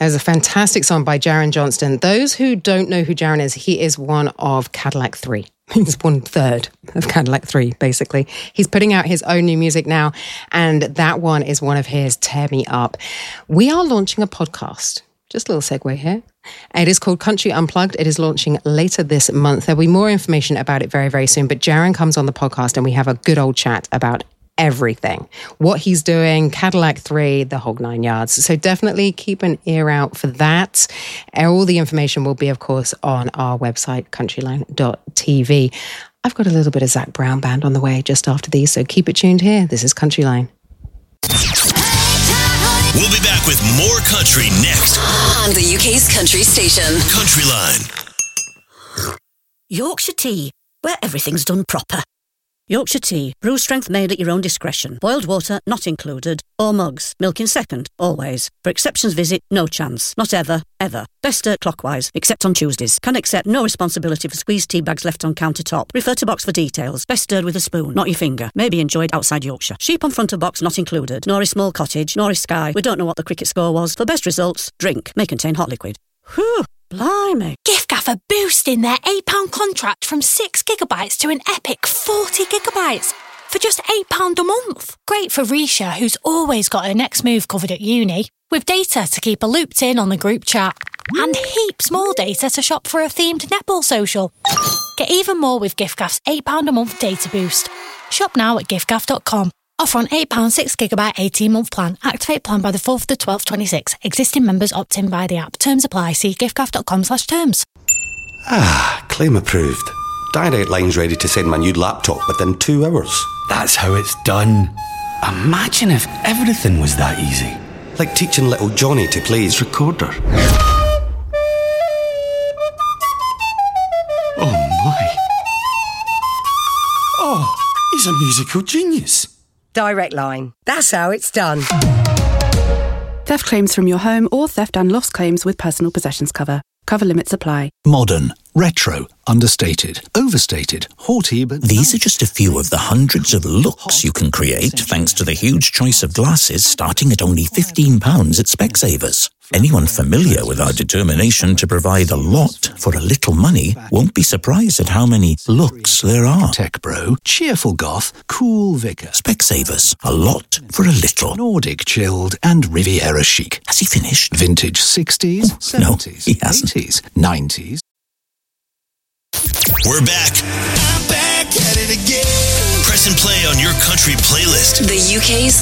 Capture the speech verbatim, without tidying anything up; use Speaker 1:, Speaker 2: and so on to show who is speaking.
Speaker 1: It was a fantastic song by Jaron Johnston. Those who don't know who Jaron is, he is one of Cadillac three. He's one third of Cadillac three, basically. He's putting out his own new music now, and that one is one of his, Tear Me Up. We are launching a podcast. Just a little segue here. It is called Country Unplugged. It is launching later this month. There'll be more information about it very, very soon. But Jaron comes on the podcast and we have a good old chat about everything. What he's doing, Cadillac three, the whole nine yards. So definitely keep an ear out for that. All the information will be, of course, on our website, countryline dot t v. I've got a little bit of Zach Brown Band on the way just after these, so keep it tuned here. This is Countryline.
Speaker 2: We'll be back with more country next
Speaker 3: on the U K's country station,
Speaker 2: Countryline.
Speaker 4: Yorkshire Tea, where everything's done proper. Yorkshire Tea, brew strength made at your own discretion. Boiled water not included. Or mugs. Milk in second, always. For exceptions visit, no chance. Not ever, ever. Best stirred clockwise, except on Tuesdays. Can accept no responsibility for squeezed tea bags left on countertop. Refer to box for details. Best stirred with a spoon, not your finger. May be enjoyed outside Yorkshire. Sheep on front of box not included. Nor is small cottage, nor is Sky. We don't know what the cricket score was. For best results, drink. May contain hot liquid. Whew. Blimey.
Speaker 5: giffgaff are boosting their eight pound contract from six gigabytes to an epic forty gigabytes for just eight pounds a month. Great for Risha, who's always got her next move covered at uni, with data to keep her looped in on the group chat, and heaps more data to shop for a themed netball social. Get even more with giffgaff's eight pounds a month data boost. Shop now at giffgaff dot com. Offer on eight pounds six gigabyte eighteen month plan. Activate plan by the fourth of the twelfth twenty-six. Existing members opt in by the app. Terms apply. See giffgaff dot com slash terms.
Speaker 6: Ah, claim approved. Direct Line's ready to send my new laptop within two hours.
Speaker 7: That's how it's done. Imagine if everything was that easy.
Speaker 6: Like teaching little Johnny to play his recorder.
Speaker 7: Oh my. Oh, he's a musical genius.
Speaker 8: Direct Line. That's how it's done.
Speaker 9: Theft claims from your home or theft and loss claims with personal possessions cover. Cover limits apply.
Speaker 10: Modern, retro, understated, overstated, haughty, but...
Speaker 11: These are just a few of the hundreds of looks you can create thanks to the huge choice of glasses starting at only fifteen pounds at Specsavers. Anyone familiar with our determination to provide a lot for a little money won't be surprised at how many looks there are.
Speaker 10: Tech bro, cheerful goth, cool vicar.
Speaker 11: Specsavers, a lot for a little.
Speaker 10: Nordic chilled and Riviera chic.
Speaker 11: Has he finished?
Speaker 10: Vintage sixties,
Speaker 11: oh,
Speaker 10: seventies,
Speaker 11: no, he hasn't.
Speaker 10: eighties, nineties.
Speaker 2: We're back. I'm back at it again. Press and play on your country playlist.
Speaker 3: The U K's